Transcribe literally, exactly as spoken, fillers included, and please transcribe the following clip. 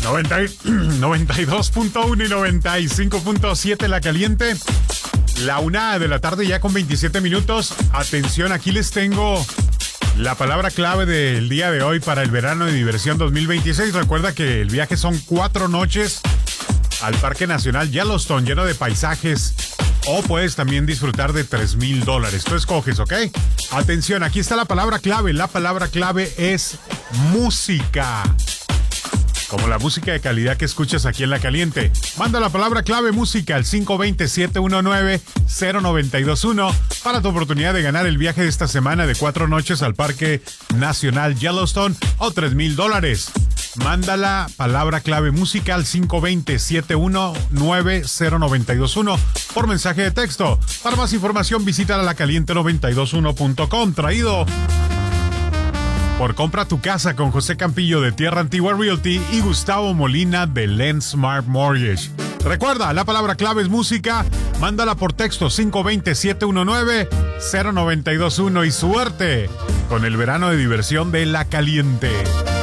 noventa, noventa y dos punto uno y noventa y cinco punto siete La Caliente. La una de la tarde ya con veintisiete minutos. Atención, aquí les tengo la palabra clave del día de hoy para el verano de diversión dos mil veintiséis. Recuerda que el viaje son cuatro noches al Parque Nacional Yellowstone, lleno de paisajes. O puedes también disfrutar de tres mil dólares. Tú escoges, ¿ok? Atención, aquí está la palabra clave. La palabra clave es música. Como la música de calidad que escuchas aquí en La Caliente. Manda la palabra clave música al cinco dos cero, siete uno nueve, cero nueve dos uno para tu oportunidad de ganar el viaje de esta semana de cuatro noches al Parque Nacional Yellowstone o tres mil dólares. Manda la palabra clave música al cinco dos cero, siete uno nueve, cero nueve dos uno por mensaje de texto. Para más información visita la caliente noventa y dos uno punto com. Traído por Compra tu Casa con José Campillo de Tierra Antigua Realty y Gustavo Molina de Lendsmart Mortgage. Recuerda, la palabra clave es música. Mándala por texto cinco dos cero, siete uno nueve, cero nueve dos uno y suerte con el verano de diversión de La Caliente.